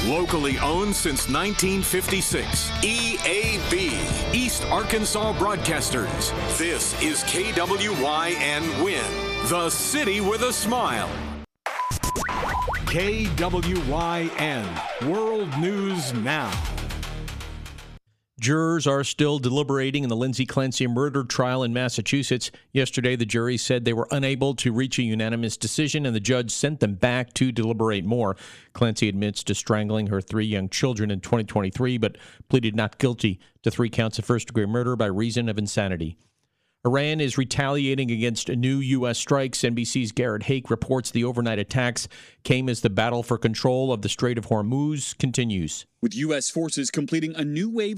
Locally owned since 1956. EAB, East Arkansas Broadcasters. This is KWYN Win, the city with a smile. KWYN, World News Now. Jurors are still deliberating in the Lindsay Clancy murder trial in Massachusetts. Yesterday, the jury said they were unable to reach a unanimous decision, and the judge sent them back to deliberate more. Clancy admits to strangling her 3 young children in 2023, but pleaded not guilty to 3 counts of first-degree murder by reason of insanity. Iran is retaliating against new U.S. strikes. NBC's Garrett Hake reports the overnight attacks came as the battle for control of the Strait of Hormuz continues. With U.S. forces completing a new wave